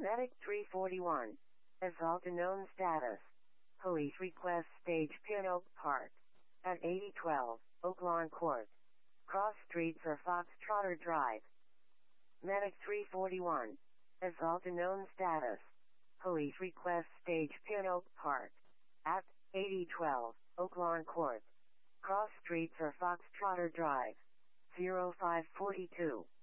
Medic 341. Assault unknown status. Police request stage Pin Oak Park. At 8012, Oaklawn Court. Cross Street for Foxtrotter Drive. Medic 341. Assault unknown status. Police request stage Pin Oak Park. At 8012, Oaklawn Court. Cross Street for Foxtrotter Drive. 0542.